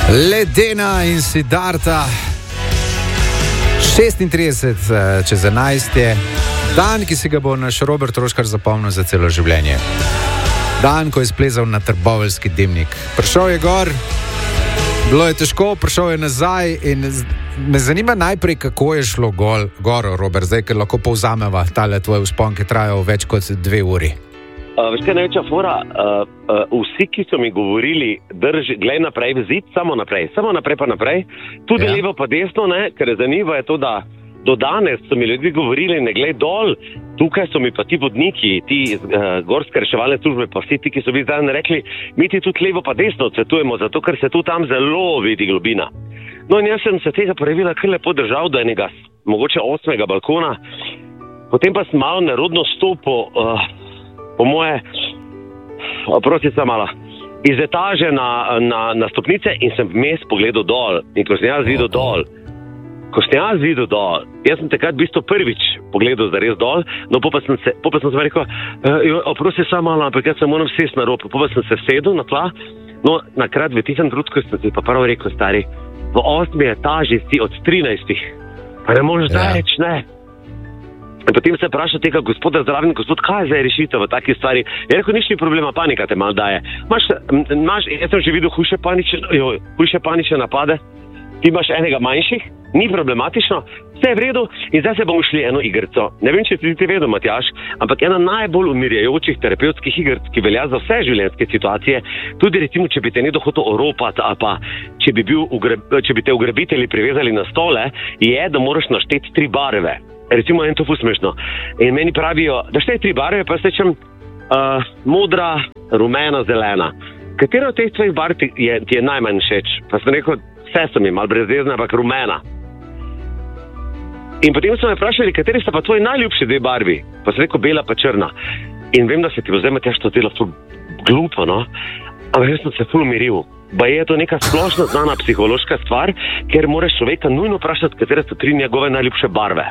Ledena in Siddharta, 36 čez 11 je dan, ki si ga bo naš Robert Roškar zapomnil za celo življenje. Dan, ko je splezal na trboveljski dimnik. Prišel je gor, bilo je težko, prišel je nazaj in me zanima najprej, kako je šlo gor, Robert, zdaj, ker lahko povzameva tale tvoj vzpon, ki trajal več kot 2 uri. Veš kaj največja fora, vsi, ki so mi govorili, glej naprej v zid, samo naprej pa naprej, tudi levo pa desno, ne, ker je zanimivo je to, da do danes so mi ljudje govorili, ne glej dol, tukaj so mi pa ti vodniki, ti gorske reševalne službe, pa vsi ti, ki so bili zdaj rekli, mi ti tudi levo pa desno odsvetujemo, zato ker se tu tam zelo vidi globina. No in jaz sem se tega pravila kar lepo držal do enega, mogoče 8. balkona, potem pa sem malo nerodno stopil, po moje, prosti sem malo, iz etaže na stopnice in sem vmes pogledal dol. In ko sem jaz videl dol, jaz sem takrat v bistvu prvič pogledal zares dol, no pa sem se rekel, prosti sem malo, ampak jaz se moram sesti na rob, pa sem se sedel na tla, no nakrat v tistem trenutku sem si pa prvo rekel, stari, v 8. etaži si od 13, pa ne možeš reči, ne. In potem se vpraša tega gospoda zraven, gospod, kaj je zdaj rešitev v taki stvari? Je rekel, nič ni problema, panika te malo daje. Jaz sem že videl hujše panične napade, ti imaš enega manjših, ni problematično, vse je v redu in zdaj se bomo šli eno igrico. Ne vem, če si ti vedel, Matjaž, ampak ena najbolj umirjajočih terapevtskih igric, ki velja za vse življenjske situacije, tudi recimo, če bi te nekdo hotel oropati ali pa če bi te ugrabitelji privezali na stole, je, da moraš našteti 3 barve. Recimo, en to ful smešno. In meni pravijo, da štej 3 barve, pa sečem modra, rumena, zelena. Katera od teh 2 barv ti je najmanj všeč? Pa sem rekel, vse so mi, malo brezvezne, ampak rumena. In potem so me vprašali, kateri sta pa tvoji najljubši 2 barvi? Pa sem rekel, bela pa črna. In vem, da se ti bo zdaj Matjaž to delo ful glupo, no? Ampak jaz sem se ful umiril. Pa je to neka splošno znana psihološka stvar, ker moraš človeka nujno vprašati, katere so 3 njegove najljubše barve.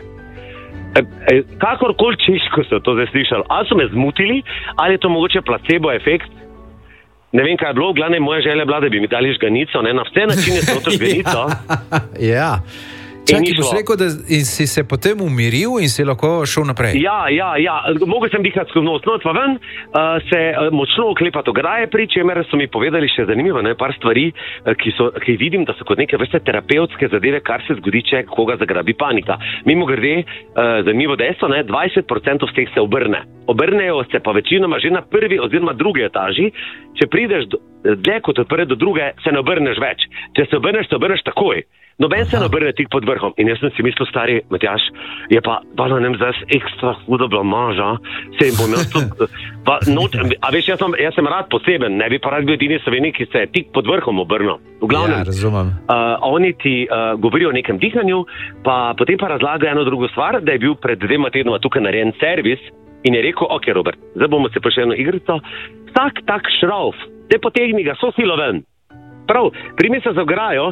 Kakorkoli češko so to zdaj slišali, ali so me zmutili, ali je to mogoče placebo efekt, ne vem kaj je bilo, glavne moja želja bila, da bi mi dali žganico, ne, na vse načine so to žganico. Ja. Čakaj, boš rekel, da si se potem umiril in si lahko šel naprej? Ja, mogel sem dihati skozi nos, no, pa ven, se močno oklepati ograje, pri čemer so mi povedali še zanimivo, ne, par stvari, ki vidim, da so kot neke vrste terapevtske zadeve, kar se zgodi, če koga zagrabi panika. Mimogrede, zanimivo dejstvo, ne, 20% vseh se obrne. Obrnejo se pa večinoma že na 1. oziroma 2. etaži, če prideš dlje kot od 1. do 2. se ne obrneš več. Če se obrneš takoj. Noben se ne obrne tik pod vrhom. In jaz sem si mislil, stari Matjaž, je pa na nem zdaj ekstra huda blamaža, se jim bom jaz to... A veš, jaz sem rad poseben, ne bi pa rad bil edini Slovenik, ki se je tik pod vrhom obrnil. V glavnem, ja, razumem. Oni ti govorijo o nekem dihanju, pa potem pa razlagajo eno drugo stvar, da je bil pred 2 tednoma tukaj narejen servis in je rekel, ok, Robert, zdaj bomo se pa še eno igrico, vsak tak šrauf, te potegni ga so silo ven. Prav, primi se za ograjo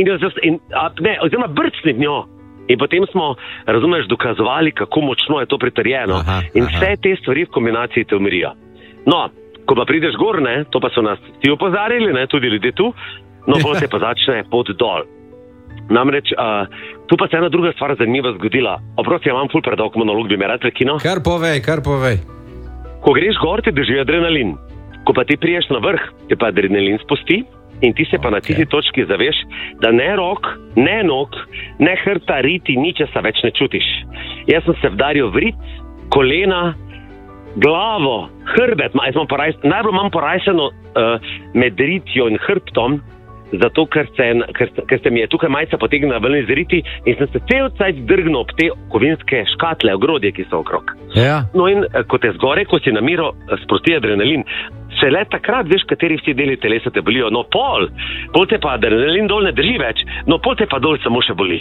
oziroma brcni v njo. In potem smo, razumeš, dokazovali, kako močno je to pritrjeno. In vse te stvari v kombinaciji te umirijo. No, ko pa prideš gor, ne, to pa so nas vsi opozarjali, ne, tudi ljudje tu, no, bolj se pa začne pot dol. Namreč, tu pa se ena druga stvar zanimiva zgodila. Oprosti, ja imam ful predolg monolog, bi me rad prekinil. Kar povej. Ko greš gor, ti drži adrenalin. Ko pa ti priješ na vrh, te pa adrenalin spusti. In ti se pa na tisti točki zaveš, da ne rok, ne nog, ne hrta, riti, ničesa več ne čutiš. Jaz sem se vdaril v rit, kolena, glavo, hrbet, najbolj imam porajseno med ritjo in hrbtom, zato ker se mi je tukaj majca potegnila ven iz riti in sem se cel cajt drgnil ob te kovinske škatle, ogrodje, ki so okrog. Ja. No in ko te zgore, ko si na miro sprosti adrenalin, šele takrat veš, kateri vsi deli telesa te bolijo. No pol te pa adrenalin dol ne drži več, no pol te pa dol samo še boli.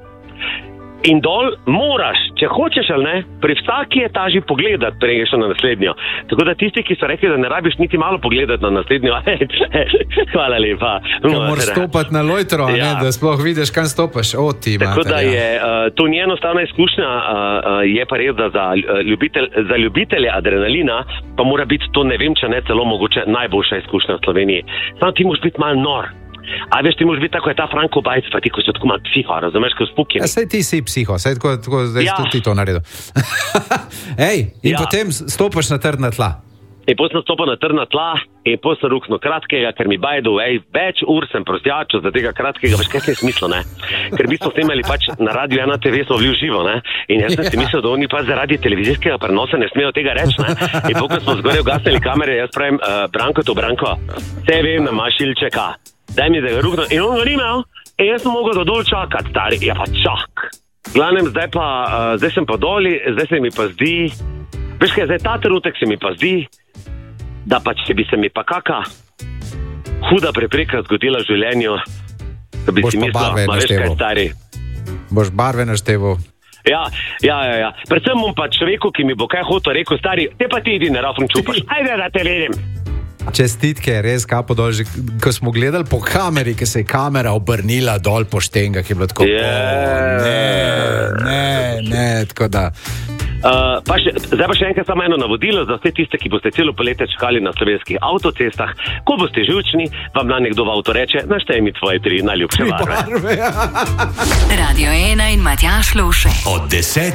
In dol moraš, če hočeš ali ne, pri vsaki etaži pogledati, prej šel na naslednjo. Tako da tisti, ki so rekli, da ne rabiš niti malo pogledati na naslednjo, hvala lepa. Ko moraš stopati na lojtro, ja. Da sploh vidiš, kam stopaš. Tako da je, to ni enostavna izkušnja, je pa res, da za ljubitelje adrenalina pa mora biti to, ne vem, če ne celo mogoče najboljša izkušnja v Sloveniji. Samo ti moraš biti malo nor. A veš, ti moraš biti tako, je ta Franko Bajc, pa ti, ko si tako malo psiho, razumeš, ko spukjeni. Saj ti si psiho, saj tako zdaj tudi ti to naredil. Ej, in potem stopaš na trdna tla. In potem sem stopil na trdna tla in potem sem ruknil kratkega, ker mi bajdu, več ur sem prosjačil za tega kratkega, veš, kaj se je smislo, ne? Ker v bistvu snemali pač na Radio 1 TV smo bili v živo, ne? In jaz sem si mislil, da oni pa zaradi televizijskega prenosa ne smejo tega reči, ne? In potem smo zgoraj ugasnili kamere, jaz pravim, Branko, vse vem, imaš ilčeka, daj mi, da ga ruknem. In on ga ni imel, in jaz sem mogel dol čakati, stari, ja pa čak. Glavnem, zdaj sem pa doli, zdaj se mi pa zdi, veš kaj, zdaj ta trenutek se mi pa zdi, da pač če bi se mi pa kaka huda prepreka zgodila v življenju, da bi si mislil, veš kaj, stari. Boš barve našteval. Ja. Predvsem bom pa človeku, ki mi bo kaj hotel rekel, stari, te pa ti idi na rafn čupaš, ajde da te vidim. Čestitke, res kapo dol, že ko smo gledali po kameri, ki se je kamera obrnila dol po štengah, je bilo tako, ne, tako da. Zdaj pa še enkrat samo eno navodilo za vse tiste, ki boste celo poletje čakali na slovenskih avtocestah. Ko boste živčni, vam nekdo v avto reče, naštej mi tvoje 3 najljubše barve. Radio 1 in Matjaž Lovšek. Od 10